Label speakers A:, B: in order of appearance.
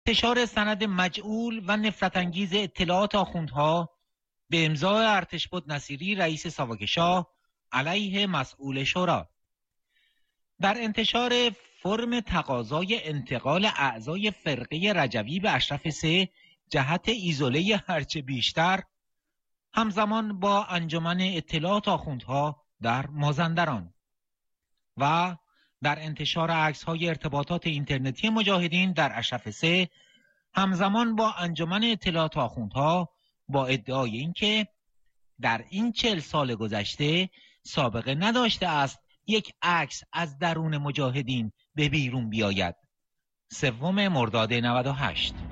A: انتشار سند مجعول و نفرت انگیز اطلاعات آخوندها به امضای ارتشبد نصیری رئیس ساواک علیه مسئول شورا. در انتشار فرم تقاضای انتقال اعضای فرقه رجوی به اشرف سه جهت ایزوله هرچه بیشتر، همزمان با انجمن اطلاعات آخوندها در مازندران و در انتشار عکس‌های ارتباطات اینترنتی مجاهدین در اشرف سه، همزمان با انجمن اطلاعات آخوندها با ادعای اینکه در این 40 سال گذشته سابقه نداشته است یک عکس از درون مجاهدین به بیرون بیاید. 3 مرداد 98.